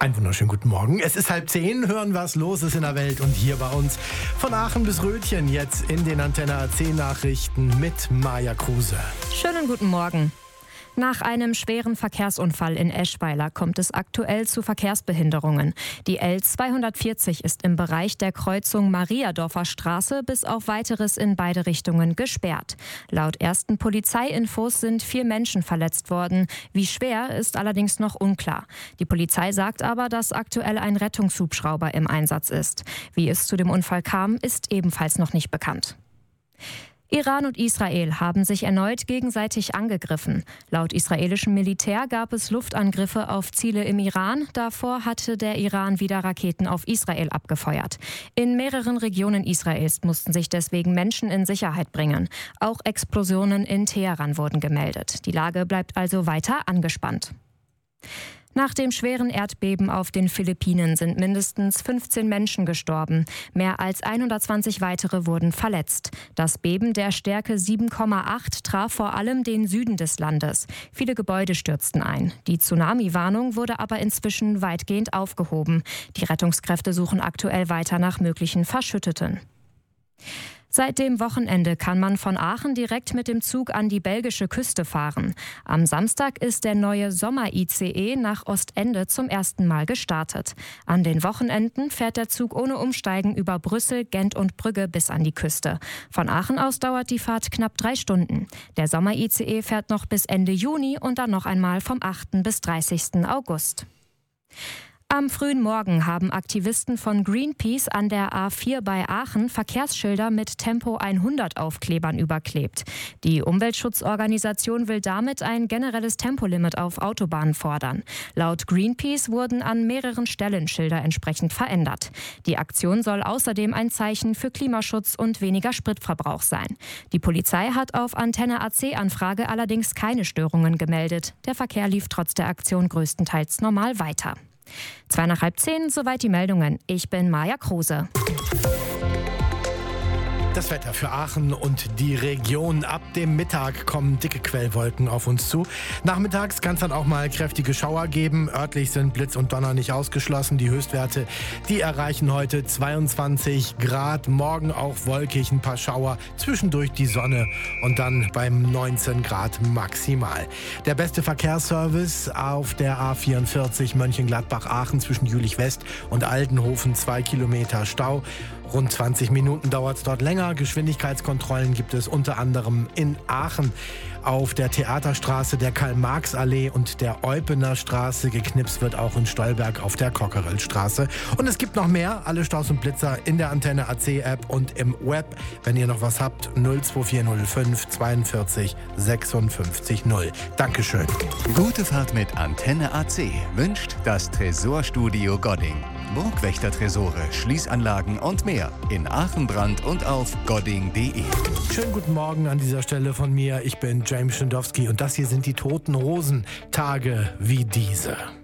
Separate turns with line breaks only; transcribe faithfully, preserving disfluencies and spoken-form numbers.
Einen wunderschönen guten Morgen. Es ist halb zehn, hören, was los ist in der Welt und hier bei uns. Von Aachen bis Rötchen jetzt in den Antenne A C Nachrichten mit Maja Kruse.
Schönen guten Morgen. Nach einem schweren Verkehrsunfall in Eschweiler kommt es aktuell zu Verkehrsbehinderungen. Die L zweihundertvierzig ist im Bereich der Kreuzung Mariadorfer Straße bis auf Weiteres in beide Richtungen gesperrt. Laut ersten Polizeiinfos sind vier Menschen verletzt worden. Wie schwer, ist allerdings noch unklar. Die Polizei sagt aber, dass aktuell ein Rettungshubschrauber im Einsatz ist. Wie es zu dem Unfall kam, ist ebenfalls noch nicht bekannt. Iran und Israel haben sich erneut gegenseitig angegriffen. Laut israelischem Militär gab es Luftangriffe auf Ziele im Iran. Davor hatte der Iran wieder Raketen auf Israel abgefeuert. In mehreren Regionen Israels mussten sich deswegen Menschen in Sicherheit bringen. Auch Explosionen in Teheran wurden gemeldet. Die Lage bleibt also weiter angespannt. Nach dem schweren Erdbeben auf den Philippinen sind mindestens fünfzehn Menschen gestorben. Mehr als hundertzwanzig weitere wurden verletzt. Das Beben der Stärke sieben Komma acht traf vor allem den Süden des Landes. Viele Gebäude stürzten ein. Die Tsunami-Warnung wurde aber inzwischen weitgehend aufgehoben. Die Rettungskräfte suchen aktuell weiter nach möglichen Verschütteten. Seit dem Wochenende kann man von Aachen direkt mit dem Zug an die belgische Küste fahren. Am Samstag ist der neue Sommer-I C E nach Ostende zum ersten Mal gestartet. An den Wochenenden fährt der Zug ohne Umsteigen über Brüssel, Gent und Brügge bis an die Küste. Von Aachen aus dauert die Fahrt knapp drei Stunden. Der Sommer-I C E fährt noch bis Ende Juni und dann noch einmal vom achten bis dreißigsten August. Am frühen Morgen haben Aktivisten von Greenpeace an der A vier bei Aachen Verkehrsschilder mit Tempo hundert Aufklebern überklebt. Die Umweltschutzorganisation will damit ein generelles Tempolimit auf Autobahnen fordern. Laut Greenpeace wurden an mehreren Stellen Schilder entsprechend verändert. Die Aktion soll außerdem ein Zeichen für Klimaschutz und weniger Spritverbrauch sein. Die Polizei hat auf Antenne A C-Anfrage allerdings keine Störungen gemeldet. Der Verkehr lief trotz der Aktion größtenteils normal weiter. Zwei nach halb zehn, soweit die Meldungen. Ich bin Maja Kruse.
Das Wetter für Aachen und die Region. Ab dem Mittag kommen dicke Quellwolken auf uns zu. Nachmittags kann es dann auch mal kräftige Schauer geben. Örtlich sind Blitz und Donner nicht ausgeschlossen. Die Höchstwerte, die erreichen heute zweiundzwanzig Grad. Morgen auch wolkig, ein paar Schauer. Zwischendurch die Sonne und dann beim neunzehn Grad maximal. Der beste Verkehrsservice auf der A vierundvierzig Mönchengladbach-Aachen zwischen Jülich West und Aldenhofen. Zwei Kilometer Stau. Rund zwanzig Minuten dauert es dort länger. Geschwindigkeitskontrollen gibt es unter anderem in Aachen auf der Theaterstraße, der Karl-Marx-Allee und der Eupener Straße. Geknipst wird auch in Stolberg auf der Cockerellstraße. Und es gibt noch mehr. Alle Staus und Blitzer in der Antenne A C-App und im Web. Wenn ihr noch was habt, null zwei vier null fünf zweiundvierzig sechsundfünfzig null. Dankeschön.
Gute Fahrt mit Antenne A C wünscht das Tresorstudio Godding. Burgwächter-Tresore, Schließanlagen und mehr in Aachen, Brand und auf godding punkt de.
Schönen guten Morgen an dieser Stelle von mir. Ich bin James Schindowski und das hier sind die Toten Hosen. Tage wie diese.